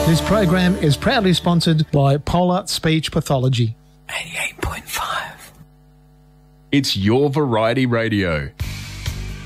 This program is proudly sponsored by Polar Speech Pathology. 88.5. It's your Variety Radio.